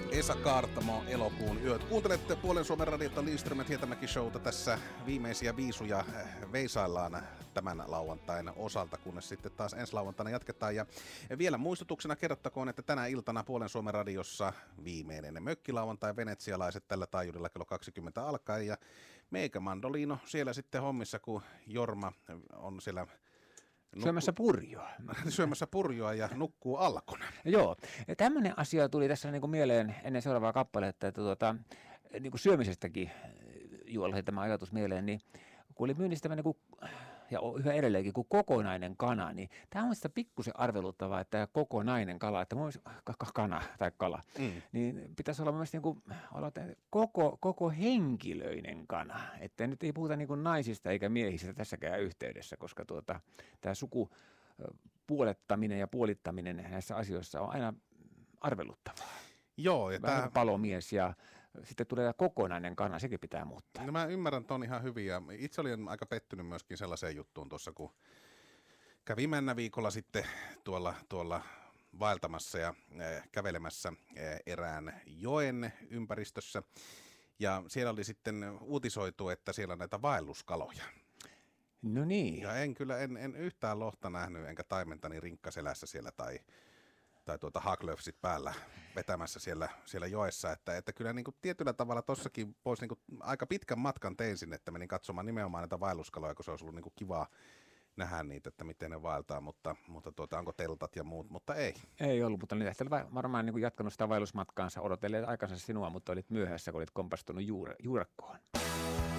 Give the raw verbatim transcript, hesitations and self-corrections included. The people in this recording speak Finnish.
Esa Kaartamo, Elokuun yöt. Kuuntelette Puolen Suomen radiota Lindström Hietämäki showta. Tässä viimeisiä viisuja veisaillaan tämän lauantain osalta, kunnes sitten taas ensi lauantaina jatketaan. Ja vielä muistutuksena kerrottakoon, että tänä iltana Puolen Suomen radiossa viimeinen mökkilauantai venetsialaiset tällä taajuudella kello kaksikymmentä alkaen. Ja meikä Mandolino siellä sitten hommissa, kun Jorma on siellä Nukku... Syömässä purjoa. Syömässä purjoa ja nukkuu alkona. Joo. Ja tämmöinen asia tuli tässä niin kuin mieleen ennen seuraavaa kappaletta, että tuota, niin kuin syömisestäkin juollaisi tämä ajatus mieleen, niin kun oli myynnissä tämmöinen, kuin, ja yhä edelleenkin, kuin kokonainen kana, niin tämä on sitä pikkusen arveluttavaa, että kokonainen kala, että mun kana tai kala, mm. niin pitäisi olla myös niin kuin, olla koko, koko henkilöinen kana, että nyt ei puhuta niin kuin naisista eikä miehistä tässäkään yhteydessä, koska tuota, tämä sukupuolettaminen ja puolittaminen näissä asioissa on aina arveluttavaa. Joo, ja vähän tämä... palomies ja sitten tulee kokonainen kana, sekin pitää muuttaa. No mä ymmärrän ton ihan hyvin ja itse olin aika pettynyt myöskin sellaiseen juttuun tuossa, kun kävi mennä viikolla sitten tuolla, tuolla vaeltamassa ja äh, kävelemässä äh, erään joen ympäristössä ja siellä oli sitten uutisoitu, että siellä on näitä vaelluskaloja. No niin. Ja en kyllä, en, en yhtään lohta nähnyt, enkä taimentani rinkkaselässä siellä tai tai tuota haklöfsit päällä vetämässä siellä, siellä joessa, että, että kyllä niin kuin tietyllä tavalla tossakin pois niin kuin aika pitkän matkan tein sinne, että menin katsomaan nimenomaan näitä vaelluskaloja, kun se olisi ollut niin kuin kivaa nähdä niitä, että miten ne vaeltaa, mutta, mutta tuota, onko teltat ja muut, mutta ei. Ei ollut, mutta niitä varmaan niin kuin jatkanut sitä vaellusmatkaansa, odotelleet aikansa sinua, mutta olit myöhässä, kun olit kompastunut juure, juurakkoon.